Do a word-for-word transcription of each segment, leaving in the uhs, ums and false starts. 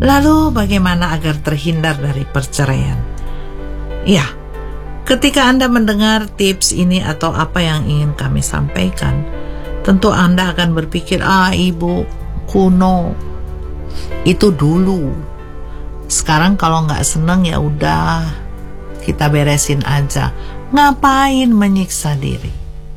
Lalu bagaimana agar terhindar dari perceraian? Ya, ketika Anda mendengar tips ini atau apa yang ingin kami sampaikan, tentu Anda akan berpikir, ah ibu kuno, itu dulu. Sekarang kalau nggak seneng ya udah, kita beresin aja. Ngapain menyiksa diri?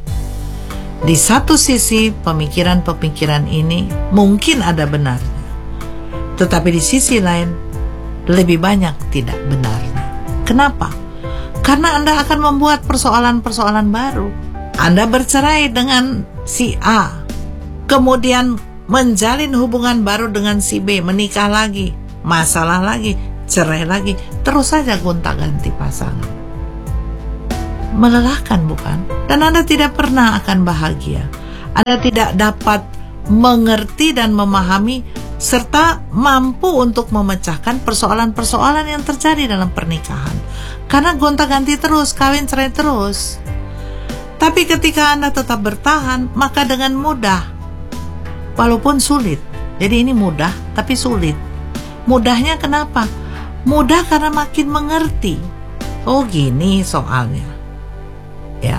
Di satu sisi pemikiran-pemikiran ini mungkin ada benarnya, tetapi di sisi lain lebih banyak tidak benarnya. Kenapa? Karena Anda akan membuat persoalan-persoalan baru. Anda bercerai dengan si A, kemudian menjalin hubungan baru dengan si B, menikah lagi, masalah lagi, cerai lagi, terus saja gonta-ganti pasangan. Melelahkan bukan? Dan Anda tidak pernah akan bahagia. Anda tidak dapat mengerti dan memahami serta mampu untuk memecahkan persoalan-persoalan yang terjadi dalam pernikahan. Karena gonta-ganti terus, kawin cerai terus. Tapi ketika Anda tetap bertahan, maka dengan mudah, walaupun sulit. Jadi ini mudah tapi sulit. Mudahnya kenapa? Mudah karena makin mengerti. Oh gini soalnya. Ya.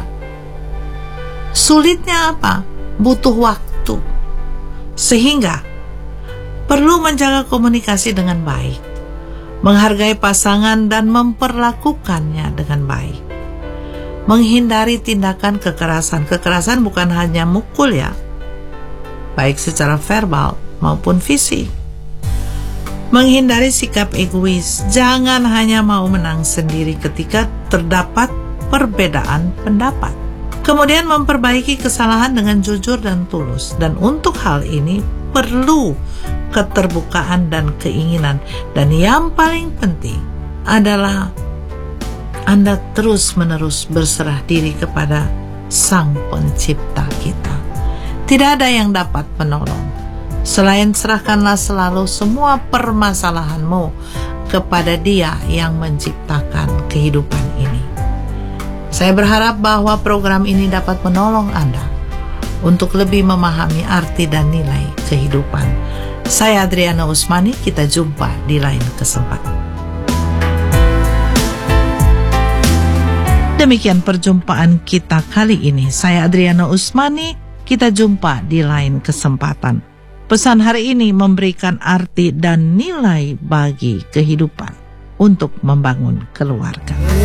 Sulitnya apa? Butuh waktu. Sehingga perlu menjaga komunikasi dengan baik, menghargai pasangan dan memperlakukannya dengan baik. Menghindari tindakan kekerasan. Kekerasan bukan hanya mukul ya, baik secara verbal maupun fisik. Menghindari sikap egois. Jangan hanya mau menang sendiri ketika terdapat perbedaan pendapat. Kemudian memperbaiki kesalahan dengan jujur dan tulus. Dan untuk hal ini perlu keterbukaan dan keinginan. Dan yang paling penting adalah Anda terus-menerus berserah diri kepada Sang Pencipta kita. Tidak ada yang dapat menolong selain serahkanlah selalu semua permasalahanmu kepada Dia yang menciptakan kehidupan ini. Saya berharap bahwa program ini dapat menolong Anda untuk lebih memahami arti dan nilai kehidupan. Saya Adriana Usmani, kita jumpa di lain kesempatan. Demikian perjumpaan kita kali ini. Saya Adriana Usmani, kita jumpa di lain kesempatan. Pesan hari ini memberikan arti dan nilai bagi kehidupan untuk membangun keluarga.